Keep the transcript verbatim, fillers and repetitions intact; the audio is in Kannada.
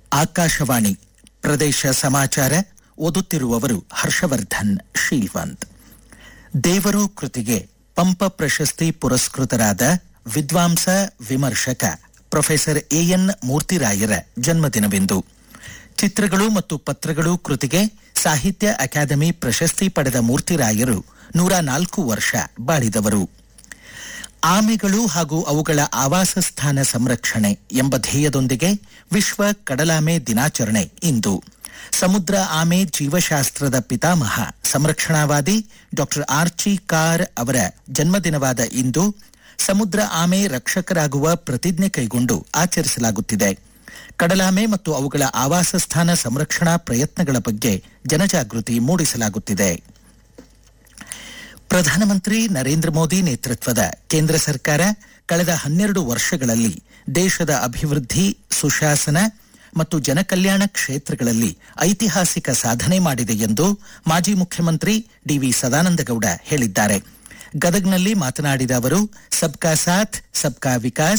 ಆಕಾಶವಾಣಿ ಪ್ರದೇಶ ಸಮಾಚಾರ ಓದುತ್ತಿರುವವರು ಹರ್ಷವರ್ಧನ್ ಶೀಲ್ವಂತ್. ದೇವರು ಕೃತಿಗೆ ಪಂಪ ಪ್ರಶಸ್ತಿ ಪುರಸ್ಕೃತರಾದ ವಿದ್ವಾಂಸ ವಿಮರ್ಶಕ ಪ್ರೊಫೆಸರ್ ಎಎನ್ ಮೂರ್ತಿರಾಯರ ಜನ್ಮದಿನವಿಂದು. ಚಿತ್ರಗಳು ಮತ್ತು ಪತ್ರಗಳು ಕೃತಿಗೆ ಸಾಹಿತ್ಯ ಅಕಾಡೆಮಿ ಪ್ರಶಸ್ತಿ ಪಡೆದ ಮೂರ್ತಿರಾಯರು ನೂರ ನಾಲ್ಕು ವರ್ಷ ಬಾಳಿದವರು. ಆಮೆಗಳು ಹಾಗೂ ಅವುಗಳ ಆವಾಸ ಸ್ಥಾನ ಸಂರಕ್ಷಣೆ ಎಂಬ ಧ್ಯೇಯದೊಂದಿಗೆ ವಿಶ್ವ ಕಡಲಾಮೆ ದಿನಾಚರಣೆ ಇಂದು. ಸಮುದ್ರ ಆಮೆ ಜೀವಶಾಸ್ತ್ರದ ಪಿತಾಮಹ ಸಂರಕ್ಷಣಾವಾದಿ ಡಾಕ್ಟರ್ ಆರ್ಚಿ ಕಾರ್ ಅವರ ಜನ್ಮದಿನವಾದ ಇಂದು ಸಮುದ್ರ ಆಮೆ ರಕ್ಷಕರಾಗುವ ಪ್ರತಿಜ್ಞೆ ಕೈಗೊಂಡು ಆಚರಿಸಲಾಗುತ್ತಿದೆ. ಕಡಲಾಮೆ ಮತ್ತು ಅವುಗಳ ಆವಾಸ ಸ್ಥಾನ ಸಂರಕ್ಷಣಾ ಪ್ರಯತ್ನಗಳ ಬಗ್ಗೆ ಜನಜಾಗೃತಿ ಮೂಡಿಸಲಾಗುತ್ತಿದೆ. ಪ್ರಧಾನಮಂತ್ರಿ ನರೇಂದ್ರ ಮೋದಿ ನೇತೃತ್ವದ ಕೇಂದ್ರ ಸರ್ಕಾರ ಕಳೆದ ಹನ್ನೆರಡು ವರ್ಷಗಳಲ್ಲಿ ದೇಶದ ಅಭಿವೃದ್ಧಿ, ಸುಶಾಸನ ಮತ್ತು ಜನಕಲ್ಯಾಣ ಕ್ಷೇತ್ರಗಳಲ್ಲಿ ಐತಿಹಾಸಿಕ ಸಾಧನೆ ಮಾಡಿದೆ ಎಂದು ಮಾಜಿ ಮುಖ್ಯಮಂತ್ರಿ ಡಿವಿ ಸದಾನಂದಗೌಡ ಹೇಳಿದ್ದಾರೆ. ಗದಗ್ನಲ್ಲಿ ಮಾತನಾಡಿದ ಅವರು, ಸಬ್ಕಾ ಸಾಥ್ ಸಬ್ಕಾ ವಿಕಾಸ್